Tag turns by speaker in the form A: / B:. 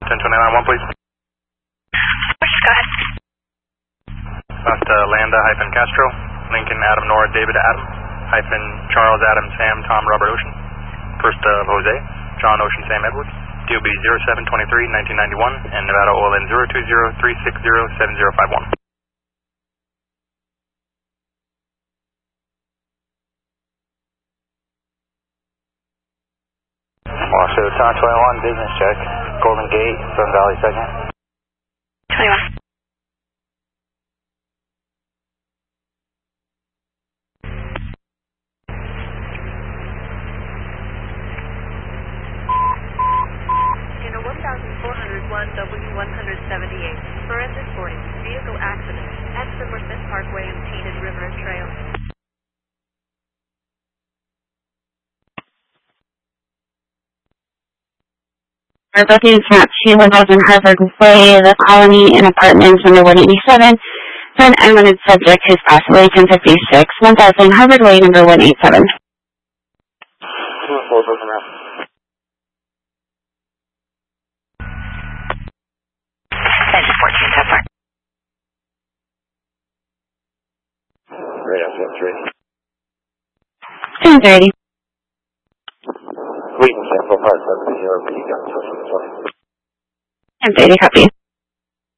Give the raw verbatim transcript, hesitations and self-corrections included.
A: ten twenty-nine one, please.
B: Go ahead.
A: Last uh, Landa hyphen Castro, Lincoln Adam Nora David Adam, hyphen Charles Adam Sam Tom Robert Ocean. First of Jose, John Ocean Sam Edwards. D O B zero seven twenty-three nineteen ninety-one and Nevada O L N zero two zero three six zero seven zero five one.
C: Also, Tom twenty-one, business check, Golden Gate, Sun Valley Second.
B: twenty-one.
D: In a one thousand four hundred one W one seventy-eight, forensic boarding, vehicle accident, at Somerset Parkway and Painted River Trail.
E: Our bookings map two one thousand Harvard Way, the Colony, in apartments number one eighty-seven. For an unwanted subject who's possibly ten fifty-six, one thousand Harvard Way, number one eighty-seven.
C: two one four, booking map.
B: fourteen so far.
C: Right outside three.
E: ten thirty.
C: Waiting sample five seven zero, but you got social as well.
E: ten thirty, copy.